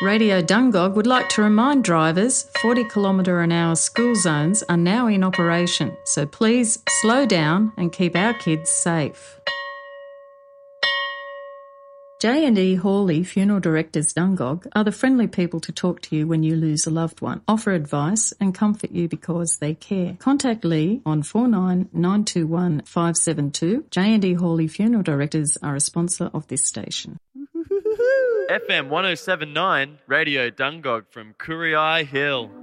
Radio Dungog would like to remind drivers 40km/h school zones are now in operation, so please slow down and keep our kids safe. J&E Hawley Funeral Directors Dungog are the friendly people to talk to you when you lose a loved one, offer advice and comfort you because they care. Contact Lee on 49921572. 572. J&E Hawley Funeral Directors are a sponsor of this station. FM 107.9 Radio Dungog from Kuriai Hill.